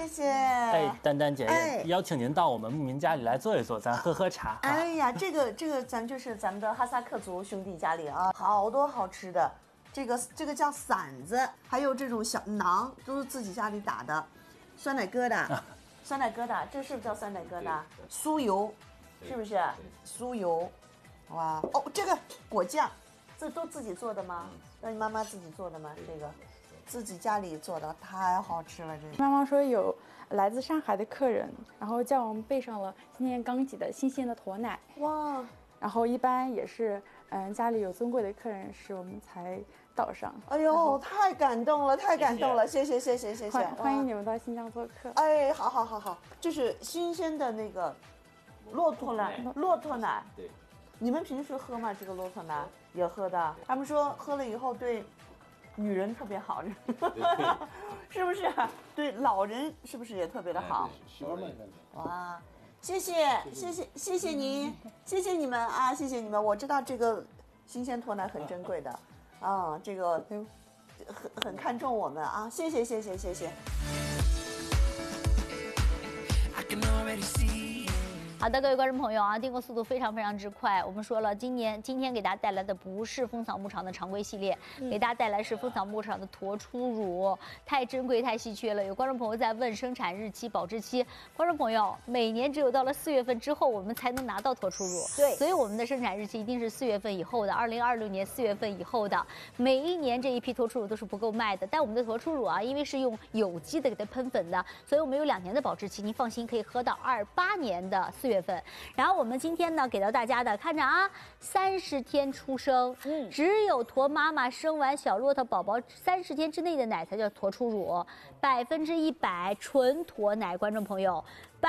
谢谢。 哎，丹丹姐姐，邀请您到我们牧民家里来坐一坐，咱喝喝茶。 哎呀，这个咱就是咱们的哈萨克族兄弟家里啊，好多好吃的。这个叫馓子，还有这种小馕，都是自己家里打的。酸奶疙瘩，酸奶疙瘩，这是不是叫酸奶疙瘩？酥油，是不是？酥油，哇哦，这个果酱，这都自己做的吗？让你妈妈自己做的吗？这个自己家里做的，太好吃了。这个妈妈说有来自上海的客人，然后叫我们备上了今天刚挤的新鲜的驼奶。 哇， 然后一般也是，家里有尊贵的客人时，我们才倒上。 哎呦，太感动了，太感动了！谢谢。 欢迎你们到新疆做客。 哎，好，就是新鲜的那个骆驼奶。 对。 你们平时喝吗？这个骆驼奶也喝的。他们说喝了以后对女人特别好，是不是？对老人是不是也特别的好？哇，谢谢您，谢谢你们啊，谢谢你们。我知道这个新鲜驼奶很珍贵的，啊，这个很看重我们啊，谢谢。 好的，各位观众朋友啊，订购速度非常之快。我们说了，今天给大家带来的不是蜂草牧场的常规系列，给大家带来是蜂草牧场的驼初乳，太珍贵太稀缺了。有观众朋友在问生产日期、保质期，观众朋友，每年只有到了4月份之后，我们才能拿到驼初乳。 对， 所以我们的生产日期一定是4月份以后的，2026年4月份以后的。每一年这一批驼初乳都是不够卖的，但我们的驼初乳啊，因为是用有机的给它喷粉的，所以我们有2年的保质期，您放心可以喝到28年的4月份。然后我们今天呢给到大家的，看着啊，30天出生，只有驼妈妈生完小骆驼宝宝30天之内的奶才叫驼初乳，100%纯驼奶，观众朋友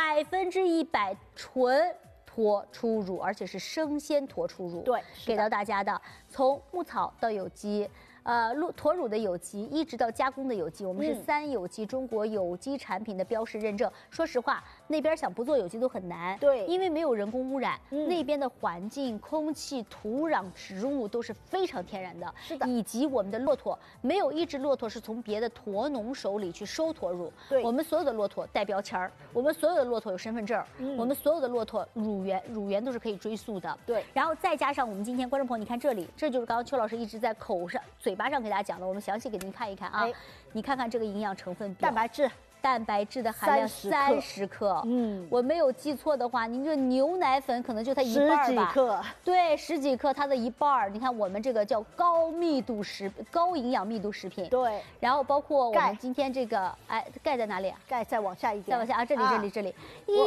，100%纯驼初乳，而且是生鲜驼初乳， 对， 给到大家的，从牧草到有机。驼乳的有机一直到加工的有机，我们是3有机中国有机产品的标识认证。说实话，那边想不做有机都很难， 对， 因为没有人工污染，那边的环境、空气、土壤、植物都是非常天然的， 是的。 以及我们的骆驼，没有一只骆驼是从别的驼农手里去收驼乳， 对， 我们所有的骆驼带标签儿，我们所有的骆驼有身份证，我们所有的骆驼乳源都是可以追溯的， 对。 然后再加上我们今天观众朋友，你看这里，这就是刚刚邱老师一直在嘴巴上给大家讲的，我们详细给您看一看啊。你看看这个营养成分表，蛋白质的含量30克，我没有记错的话，您这牛奶粉可能就它一半吧，10 几克， 对，10几克它的一半。你看我们这个叫高营养密度食品， 对。 然后包括我们今天这个，钙在哪里啊？ 钙再往下一点， 再往下啊，这里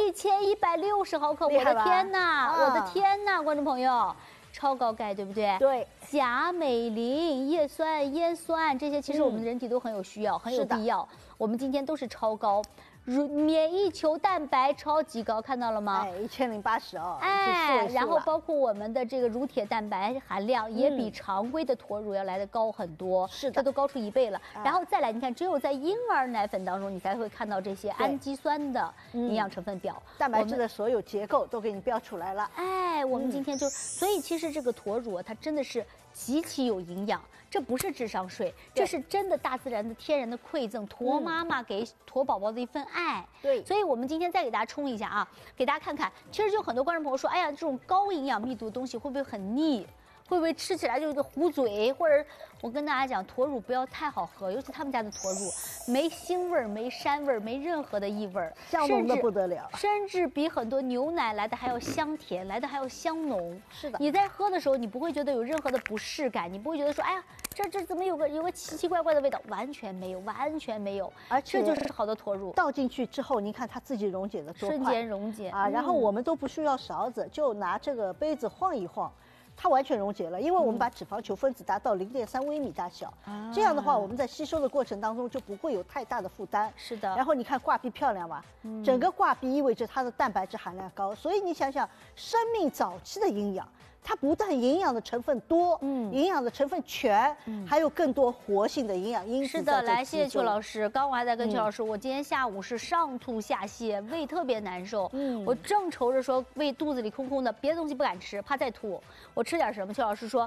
，1160毫克，我的天哪，观众朋友。超高钙，对不对？ 对， 钾、镁、磷、叶酸、烟酸这些，其实我们人体都很有需要，很有必要。我们今天都是超高。免疫球蛋白超级高，看到了吗 ？1080哦， 然后包括我们的这个乳铁蛋白含量也比常规的驼乳要来的高很多， 是的， 这都高出1倍了。然后再来，你看，只有在婴儿奶粉当中，你才会看到这些氨基酸的营养成分表， 蛋白质的所有结构都给你标出来了。 我们今天就，所以其实这个驼乳它真的是极其有营养，这不是智商税，这是真的大自然的天然的馈赠，驼妈妈给驼宝宝的一份爱。 对， 所以我们今天再给大家冲一下啊，给大家看看，其实就很多观众朋友说，哎呀，这种高营养密度的东西会不会很腻？会不会吃起来就有个糊嘴？或者我跟大家讲，驼乳不要太好喝，尤其他们家的驼乳没腥味儿、没膻味儿、没任何的异味儿， 香浓的不得了， 甚至比很多牛奶来的还要香甜，来的还要香浓。 是的， 你在喝的时候，你不会觉得有任何的不适感，你不会觉得说，哎呀，这怎么有个奇奇怪怪的味道？完全没有， 而且这就是好的驼乳。 倒进去之后，您看它自己溶解的多快， 瞬间溶解啊！然后我们都不需要勺子，就拿这个杯子晃一晃。它完全溶解了，因为我们把脂肪球分子达到0.3微米大小，这样的话我们在吸收的过程当中就不会有太大的负担。 是的。 然后你看挂壁漂亮吧，整个挂壁意味着它的蛋白质含量高，所以你想想，生命早期的营养，它不但营养的成分多，营养的成分全，还有更多活性的营养因子。 是的，来，谢谢邱老师。刚我还在跟邱老师，我今天下午是上吐下泻，胃特别难受，我正愁着说胃肚子里空空的，别的东西不敢吃，怕再吐。我吃点什么？邱老师说，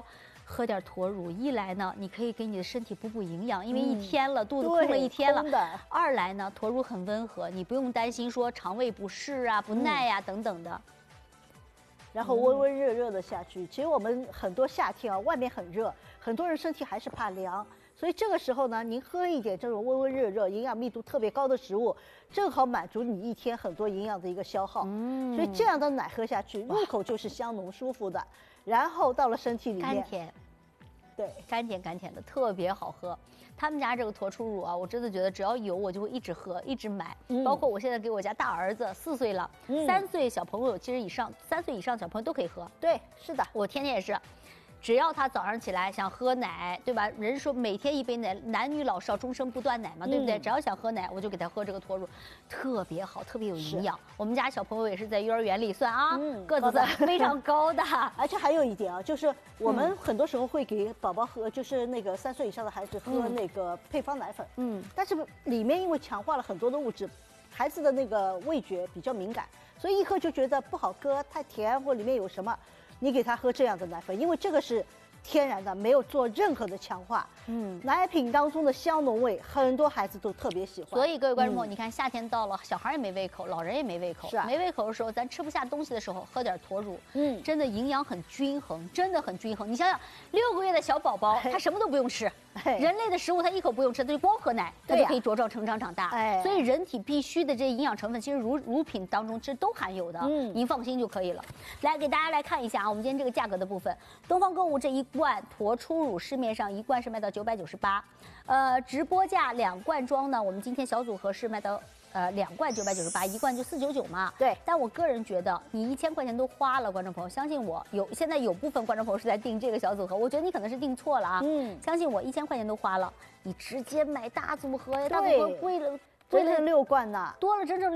喝点驼乳，一来呢，你可以给你的身体补营养，因为一天了，肚子空了一天了。二来呢，驼乳很温和，你不用担心说肠胃不适啊、不耐呀、等等的。 然后温温热热的下去。其实我们很多夏天啊，外面很热，很多人身体还是怕凉，所以这个时候呢，您喝一点这种温温热热、营养密度特别高的食物，正好满足你一天很多营养的一个消耗。所以这样的奶喝下去，入口就是香浓舒服的，然后到了身体里面甘甜。 对， 甘甜的，特别好喝。他们家这个驼出乳啊，我真的觉得只要有我就会一直喝，一直买。包括我现在给我家大儿子4岁了，3岁小朋友其实3岁以上小朋友都可以喝。 对，是的， 我天天也是。只要他早上起来想喝奶，对吧？人说每天一杯奶，男女老少终生不断奶嘛，对不对？只要想喝奶，我就给他喝这个驼乳，特别好，特别有营养。我们家小朋友也是在幼儿园里算啊，个子算非常高的。 而且还有一点啊，就是我们很多时候会给宝宝喝，就是那个3岁以上的孩子喝那个配方奶粉，但是里面因为强化了很多的物质，孩子的那个味觉比较敏感，所以一喝就觉得不好喝，太甜或里面有什么。你给他喝这样的奶粉，因为这个是天然的，没有做任何的强化。奶品当中的香浓味，很多孩子都特别喜欢。 所以各位观众朋友，你看夏天到了，小孩也没胃口，老人也没胃口。 是啊， 没胃口的时候，咱吃不下东西的时候，喝点驼乳，真的营养很均衡，真的很均衡。你想想，6个月的小宝宝，他什么都不用吃，人类的食物他一口不用吃，他就光喝奶，他就可以茁壮成长长大。所以人体必须的这些营养成分，其实乳品当中其实都含有的，您放心就可以了。来给大家来看一下啊，我们今天这个价格的部分，东方购物这一罐驼出乳市面上一罐是卖到998，直播价2罐装呢，我们今天小组合是卖到2罐998，一罐就499嘛。 对， 但我个人觉得你1000块钱都花了，观众朋友相信我，现在有部分观众朋友是在订这个小组合，我觉得你可能是订错了啊。相信我，1000块钱都花了，你直接买大组合呀，大组合贵了。 整整6罐呢， 多了整整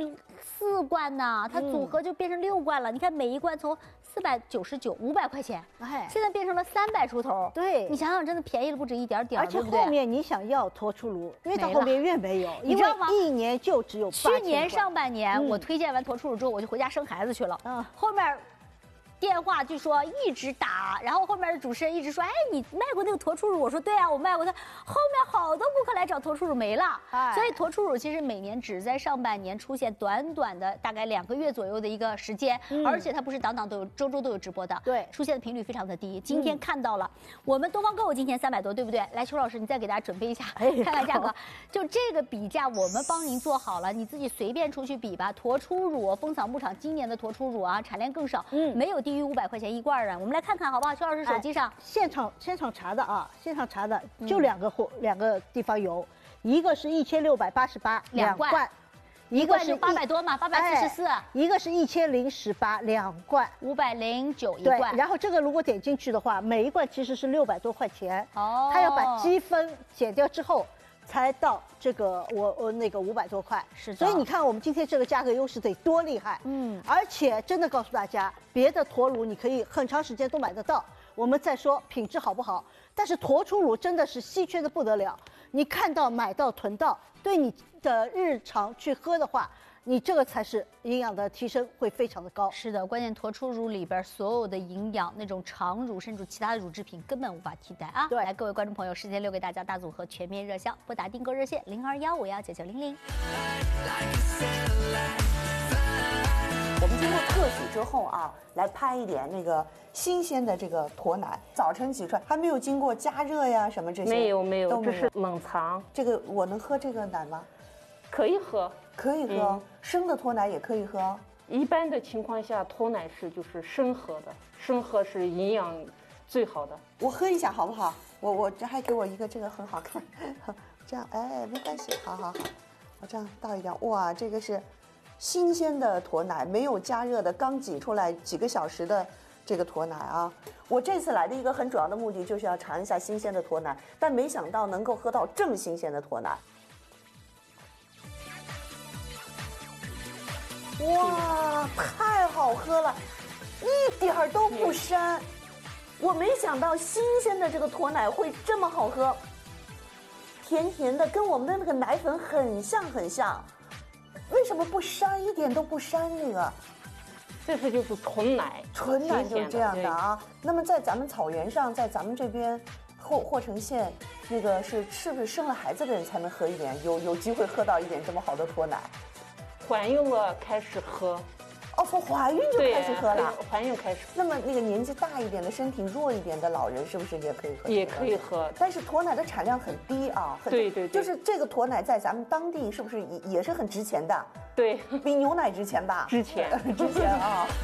4罐呢，它组合就变成6罐了。你看每一罐从499，500块钱，现在变成了300出头。 对， 你想想，真的便宜了不止一点点， 而且后面你想要驼出乳，越到后面越没有， 你知道吗？ 一年就只有去年上半年我推荐完驼出乳之后，我就回家生孩子去了。后面。电话就说一直打，然后后面的主持人一直说，哎，你卖过那个驼出乳？我说对啊，我卖过它。后面好多顾客来找驼出乳没了，所以驼出乳其实每年只在上半年出现短短的大概2个月左右的一个时间，而且它不是档档都有，周周都有直播的， 对， 出现的频率非常的低。今天看到了，我们东方购物今天300多，对不对？来，邱老师，你再给大家准备一下，看看价格。就这个比价我们帮您做好了，你自己随便出去比吧。驼出乳，蜂草牧场今年的驼出乳啊，产量更少，没有低于500块钱一罐啊，我们来看看好不好？邱老师手机上现场查的啊，现场查的就2个地方有，一个是1688两罐， 一个是800多嘛，844， 一个是1018两罐 ，509一罐。 对，然后这个如果点进去的话，每一罐其实是600多块钱，他要把积分减掉之后。才到这个我那个500多块， 是的。 所以你看我们今天这个价格优势得多厉害，而且真的告诉大家，别的驼乳你可以很长时间都买得到，我们再说品质好不好，但是驼出乳真的是稀缺的不得了，你看到买到囤到，对你的日常去喝的话。你这个才是营养的提升会非常的高。 是的，关键驼出乳里边所有的营养，那种常乳甚至其他的乳制品根本无法替代啊！ 对， 来各位观众朋友，时间留给大家大组合全面热销，拨打订购热线0215199900。 我们经过特许之后啊，来拍一点那个新鲜的这个驼奶，早晨挤出来还没有经过加热呀什么这些， 没有，这是冷藏。 这个我能喝这个奶吗？ 可以喝。 可以喝，生的驼奶也可以喝。 一般的情况下，驼奶就是生喝的，生喝是营养最好的。 我喝一下好不好？我这还给我一个这个很好看，这样哎没关系，好，我这样倒一点。哇，这个是新鲜的驼奶，没有加热的，刚挤出来几个小时的这个驼奶啊。我这次来的一个很主要的目的就是要尝一下新鲜的驼奶，但没想到能够喝到这么新鲜的驼奶。哇，太好喝了，一点儿都不膻。我没想到新鲜的这个驼奶会这么好喝，甜甜的，跟我们的那个奶粉很像。为什么不膻？一点都不膻那个。 这次就是纯奶， 纯奶就是这样新鲜的啊。那么在咱们草原上，在咱们这边霍城县，那个是不是生了孩子的人才能喝一点，有机会喝到一点这么好的脱奶？ 怀孕了开始喝。 哦，从怀孕就开始喝了。 怀孕开始。 那么那个年纪大一点的、身体弱一点的老人，是不是也可以喝？ 也可以喝， 但是脱奶的产量很低啊。 对， 就是这个脱奶在咱们当地是不是也是很值钱的？ 对， 比牛奶值钱吧？ 值钱啊。